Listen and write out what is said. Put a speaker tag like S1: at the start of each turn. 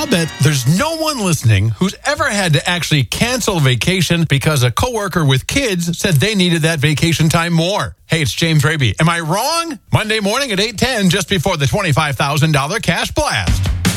S1: bet there's no one listening who's ever had to actually cancel a vacation because a coworker with kids said they needed that vacation time more. Hey, it's James Raby. Am I wrong? Monday morning at 8:10, just before the $25,000 cash blast.